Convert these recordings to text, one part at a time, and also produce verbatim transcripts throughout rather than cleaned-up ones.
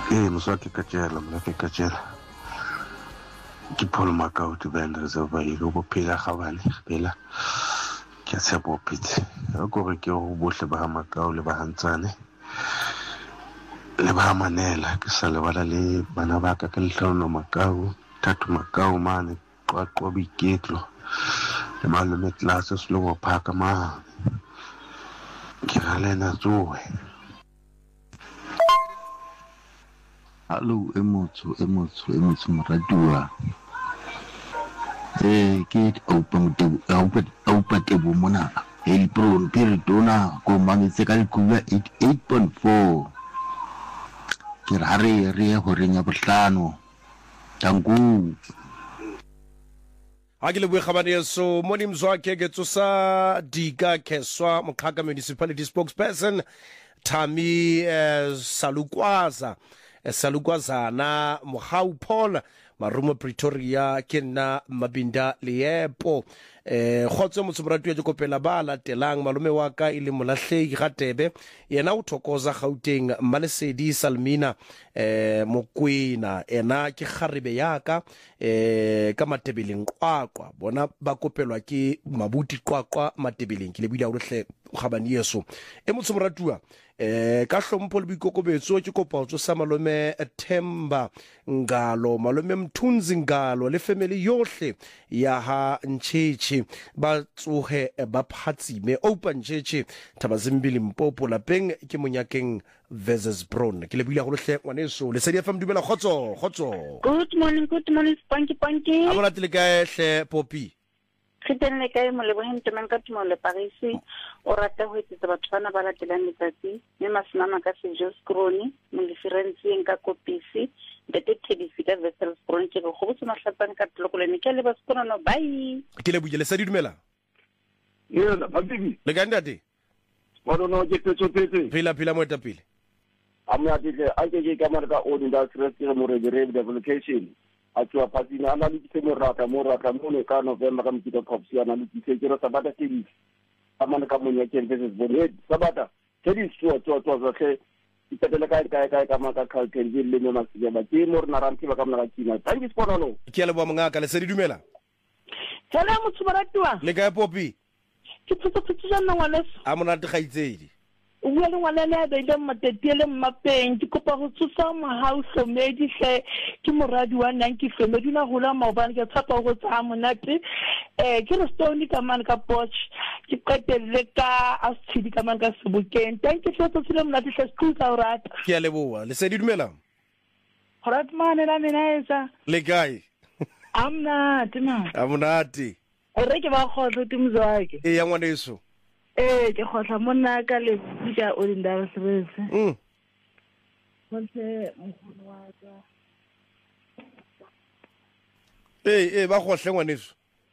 Eh, mswaki kajela, mlaki kajela. Ke Paul Makau to band reserve ba ile go phela gabane phela ke se bo pitse go re ke go bohle ba Makau le ba Hantsane le ba Manela ke sa le bala le bana ba ka ke Lehlono Makau Tatu Makau mane kwa kwa biketlo le malume class se lo phaka ma ke galena tsoe. Hello, emotso, emotso, emotso moratua. Eh, ke open table, open open table mona. El pro pirdona ko mamitse ka dikuba eight point four. Ke rare re ho renya bohlano. Tangu. Ha ke le bue khabane so moni mzwakhe ke tsosa Dika Kheswa Mkhaka municipality spokesperson Thami eh, Salukwaza Salukwazana Mohau Paul Marumo Pretoria ke nna Mabinda Liepo eh khotse motsomoratu ya kopela ba la telang malume wa ka ile molahlegi ga tebe yena o thokoza Gauteng Malesedi Salmina eh Mokwena ena ke kgarebe ya ka eh ka matebeleng qwaqwa bona ba kopelwa ke mabuti qwaqwa matebeleng ke le bile a rohle gabane yeso e motsomoratu eh ka hlompho le boikokobetso ke kopa tso sa malome Themba Ngalo malome Mthunzi Ngalo le family yohle ya ha Ntshitshi ba tsohe ba phatsime open Ntshitshi Thabazimbili Mpopo lapeng ke monyakeng versus Brown ke le bile go hle ngwaneso le sedi F M dumela khotso khotso. Good morning, good morning, Spanky Panky. A bona tile ka hle Poppy. Khitene le kae mo le boheng temen ka tumo le Parisi o rata ho etsetsa batho bana ba latelang letsatsi mme masimama ka sejo scroni mo difference en ka kopisi detective fita vessel scroni ke go botsa mahlapane ka tloko le ne ke le ba skona no bye ke le bujele sedi dumela ye la babibi le ka ndate wa no ke tso tse pila pila mo etapile amya dile a ke ke ka marka o dinda stress ke mo re re development a tswa patina ana le tseno rata mo rata mo le ka November ka mtito popsi ana le tsetse sa bata ke di amana ka mo nyake business bonnet sabata ke di tswa tswa tswa ke itela ka ka ka ka maka ka ke di le mo masile ba ke mo rena ranti ba ka mna tsina thank you for no ke le bo mngaka le se di dumela tsala mo tsubaratwa le ka Poppy ke tsotso tsotso nna ngwaneso a mona te gaitsedi o bua le ngwana le a be le matetele mmapeng ke kopa go tsosa Mohau Hlomedi hle ke moradi wa Nanki Hlomedi na gola maobane ke tsapa go tsa monate eh ke re stone ka man ka poch ke qetelle ka asthidi ka man ka Sebokeng thank you for tsile monate hle school ka rata ke a leboa le se di dumela horat mane la mena esa le kae amna tima amonate re ke ba khotlo timzwake e ya ngwaneso eh ke khotla monna ka le buja o dinda seretse mm bonse mogolo wa ka eh eh ba khohle ngwaneso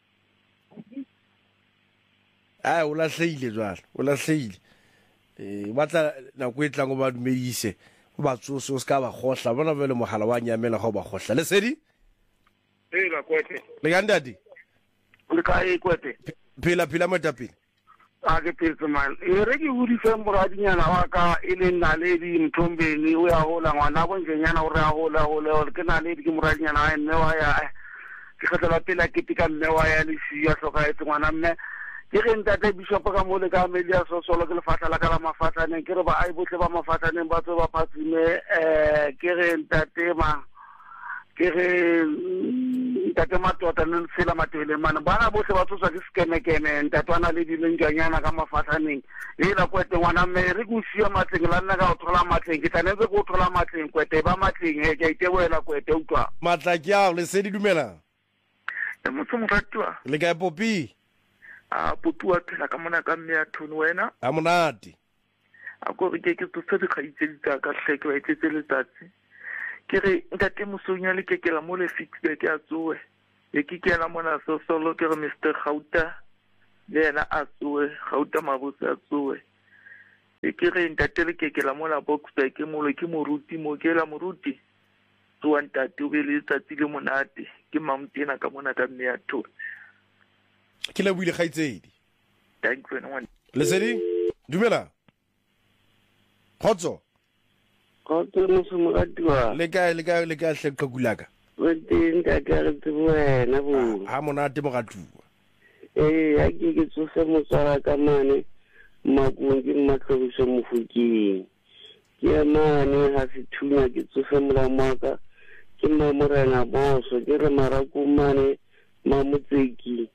ai o la hlile jwale o la hlile eh batla na go etlang go ba dumedise ba tsose o ska ba khohla bona bele mogala wa nyamela go ba khohla le sedi eh la kwete le gandadi le ka e kwete phela phela mo tapile a ke petse mal e re ke hudi fe moradinyana wa ka e le nna le di Mthombeni o ya hola ngwana go njenyana o re a hola hola ke na le di moradinyana a nne wa ya ke kgetla pela ke tika mme wa ya le sia hloka e ngwana mme ke re ntate bishop ka mo le ka media so solo ke le fatla la ka la mafatlane ke re ba ai botle ba mafatlane ba tso ba phatsime eh ke re ntate ma ke re ntate matota le sela matele mana bana bohle ba tsosa ke skeme kene ntatwana le di lenjanyana ka mafatlaneng e la kwete ngwana mme re go sia matleng la nna ka o thola matleng ke tsanetse go thola matleng kwete ba matleng e ke itebela kwete utlwa matla ke a le se di dumela e motho moratwa le ka Poppy a potua phela ka mona ka mme ya thone wena a monate a go re ke ke tsotse di kgaitsedi tsa ka hleke ba itsetse letsatsi ke re ntate mosonya le ke kela mo le feedback ya tsoe e ke kela mona so solo ke re Mister Gauta le yena a tsoe Gauta mabotse a tsoe e ke re ntate le ke kela mo la box back mo le ke moruti mo ke la moruti tsoa ntate o be le tsatsi le monate ke mamtena ka mona ka mme ya thone ke le buile khaitsedi thank you one le sedi dumela khotso Kotse moso moratuwa. le kae le kae le kae hle qhakulaka O teng ntate a re tsebe wena bo. ha monate mogatuwa Eh ha ke ke tsosa motswala ka mane makong ke mmatlobiso Mofokeng. Ke ya mane ha se thunya ke tsosa molamaka ke Mamorena boso ke re marako mane Mamotseki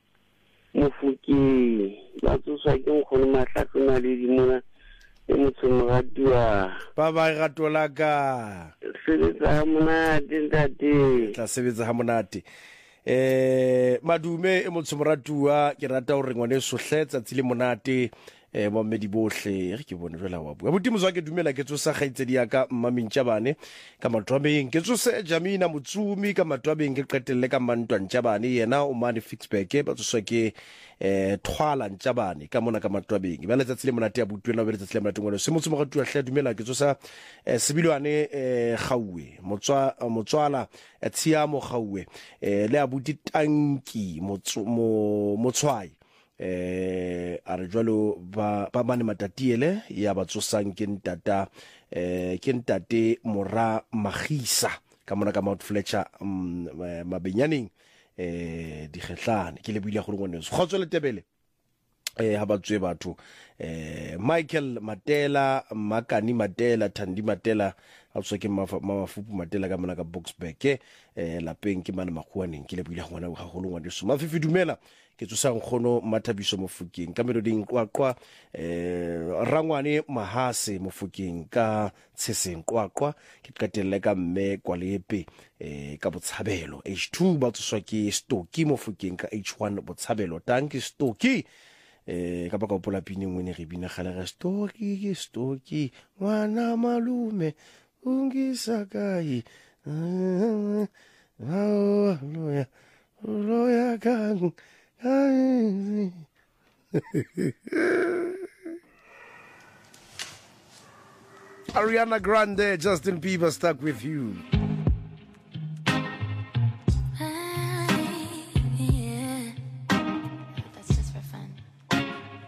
Mofokeng ba tsosa ke nkgono Mahlatsona le dimona e motho moratuwa. ba ba gatola ka Sebetsa ha monate ntate. tla sebetsa ha monate eh madume e motho moratuwa ke rata hore ngwane sohle tsatsi le monate eh bo mmedi bohle re ke bone jela wa bua botimo zwa ke dumela ke tsosa kgaitsedi ya ka mmamintjabane ka matwabeng ke tsose Jamina Motsumi ka matwabeng ke qetelle ka mantwa ntjabane yena o mane Fixback ba tsoswa ke eh Thwala ntjabane ka mona ka matwabeng ba letsatsi le monate ya butwena ba letsatsi le monate ngwana se motho moratuwa hle dumela ke tsosa eh Sebilwane eh Gaue motswa motswala Tshiamo Gaue eh le abuti Tanki motso motswai eh a re jwalo ba ba mane matatiele ya ba tsosang ke ntata eh ke ntate Mora Magisa ka mona ka Mount Fletcher mabenyaneng eh di kgetlane ke le buile go ngwane se khotso le tebele eh ha ba tswe batho eh Michael Matela Makani Matela Thandi Matela a tswe ke mafupu Matela ka mona ka Boxback eh lapeng ke mana makhuaneng ke le buile ngwana ga go ngwane so mafifi dumela ke tsosa nkgono Mathabiso Mofokeng ka meloding qwaqwa eh rangwane Mahase Mofokeng ka tsheseng qwaqwa ke qetelle ka mme Kwalepe eh ka Botshabelo H two ba tswa ke Stocky Mofokeng ka H one Botshabelo tanki Stocky eh ka ba ka opola pine ngwene re bina gale ga Stocky ke Stocky ngwana malume ungisa kai ah loya loya kang Ariana Grande, Justin Bieber, Stuck With You.